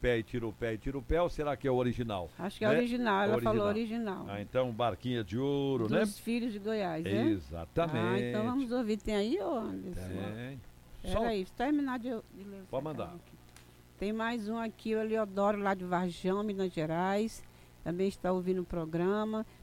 pé e tira o pé e tira o pé, ou será que é o original? Acho que é original, ela falou original. Ah, então Barquinha de Ouro, né? Dos Filhos de Goiás, né? Exatamente. Ah, então vamos ouvir. Tem aí, ô Anderson? Tem. Peraí, se terminar de ler. Pode mandar. Aqui. Tem mais um aqui, o Eliodoro, lá de Varjão, Minas Gerais. Também está ouvindo o programa.